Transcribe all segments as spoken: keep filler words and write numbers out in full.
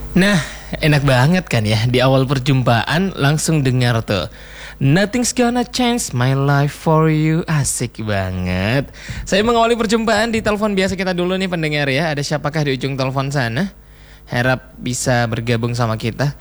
Nah, enak banget kan ya, di awal perjumpaan langsung dengar tuh Nothing's gonna change my life for you. Asik banget. Saya mengawali perjumpaan di telepon biasa kita dulu nih pendengar ya. Ada siapakah di ujung telepon sana? Harap bisa bergabung sama kita.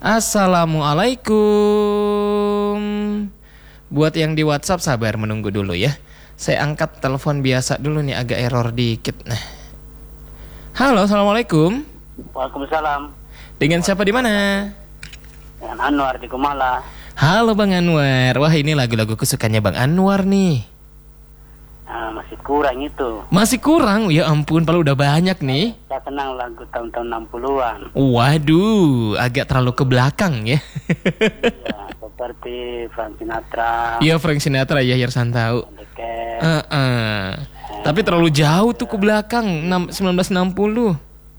Assalamualaikum. Buat yang di WhatsApp sabar menunggu dulu ya. Saya angkat telepon biasa dulu nih, agak error dikit. Nah. Halo, assalamualaikum. Waalaikumsalam. Dengan siapa di mana? Dengan Anwar di Kumala. Halo Bang Anwar. Wah, ini lagu-lagu kesukaannya Bang Anwar nih. Nah, masih kurang itu. Masih kurang? Ya ampun, padahal udah banyak nih. Saya kenang lagu tahun-tahun enam puluhan. Waduh, agak terlalu ke belakang ya. Ya, seperti Frank Sinatra. Iya, Frank Sinatra ya, Yersan tahu. Deket. Uh -uh. Tapi terlalu jauh tuh ke belakang, seribu sembilan ratus enam puluh.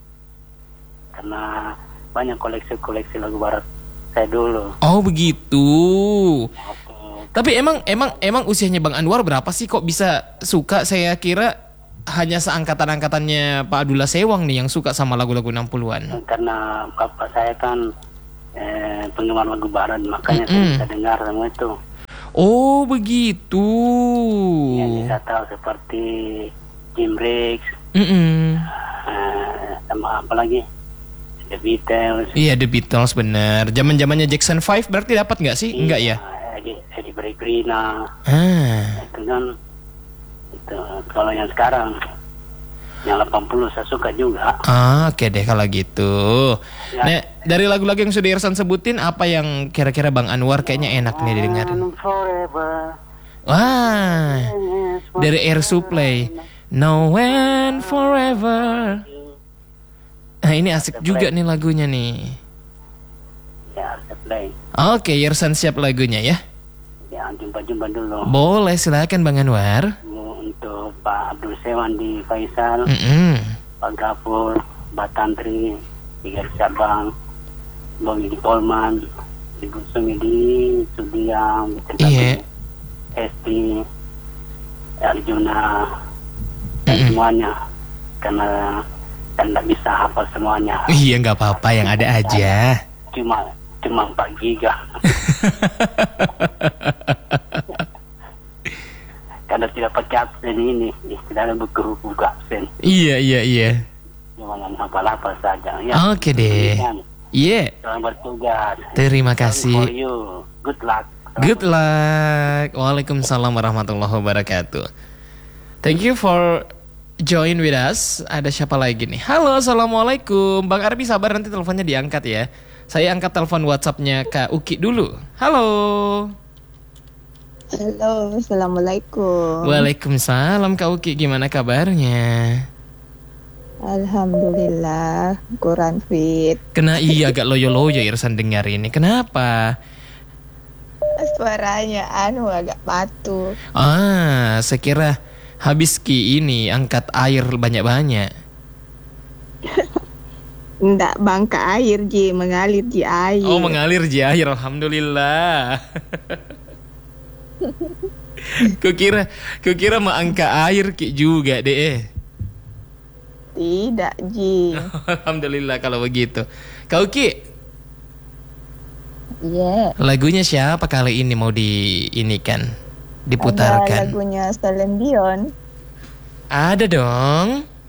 Karena banyak koleksi-koleksi lagu barat saya dulu. Oh begitu. Oke. Tapi emang emang emang usianya Bang Anwar berapa sih kok bisa suka? Saya kira hanya seangkatan-angkatannya Pak Abdullah Sewang nih yang suka sama lagu-lagu enam puluhan. Karena bapak saya kan eh, penggemar lagu barat, makanya Mm-mm. saya bisa dengar semua itu. Oh begitu. Yang saya tahu seperti Jim Riggs, Mm-mm. eh, sama apa lagi? The Beatles. Iya, The Beatles bener. Zaman-zamannya Jackson five berarti dapat nggak sih? Enggak ya? Eddie, Eddie Peregrina. Ah. Itu kan itu kalau yang sekarang yang delapan puluh saya suka juga. Ah, oke deh kalau gitu. Ya. Nah, dari lagu-lagu yang sudah Irsan sebutin, apa yang kira-kira Bang Anwar kayaknya enak nih didengar? And forever. Wah, dari Air Supply, Now and Forever. Nah, ini asik juga nih lagunya nih. Ya, saya play. Oke, Irsan siap lagunya ya. Ya, jumpa-jumpa dulu. Boleh, silakan Bang Anwar. Untuk Pak Abdul Sewan di Faisal, Mm-mm. Pak Gafur, Batantri, Tiga Sabang, Bang di Polman, Ibu Sungi di Sudiang, Iya. Esti, Arjuna, dan Mm-mm. semuanya. Karena saya tidak bisa hafal semuanya. Iya, nggak apa-apa, yang ada aja. Cuma cuma empat giga. Karena tidak pakai absen ini, tidak ada buku-buku absen. Iya, iya, iya. Cuma yang hafal-hafal saja. Ya. Oke deh. Iya. Selamat bertugas. Terima For kasih. you. Good luck. Good luck. Waalaikumsalam warahmatullahi wabarakatuh. Thank you for join with us. Ada siapa lagi nih? Halo, assalamualaikum. Bang Arbi sabar, nanti teleponnya diangkat ya. Saya angkat telepon WhatsAppnya Kak Uki dulu. Halo. Halo, assalamualaikum. Waalaikumsalam Kak Uki, gimana kabarnya? Alhamdulillah, kurang fit. Kena iya agak loyo-loyo Irsan dengar ini. Kenapa? Suaranya anu agak batu. Ah, saya kira habis Ki ini angkat air banyak-banyak. Ndak bangka air ji, mengalir ji air. Oh, mengalir ji air, alhamdulillah. Kukira, kukira mau angka air Ki juga deh. Tidak ji. Alhamdulillah kalau begitu. Kau Ki, Iya. Yeah. lagunya siapa kali ini mau di ini kan? Ada Diputarkan. lagunya Celine Dion. Ada dong.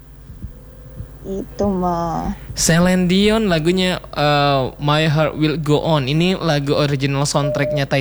Itu mah. Celine Dion lagunya uh, My Heart Will Go On. Ini lagu original soundtracknya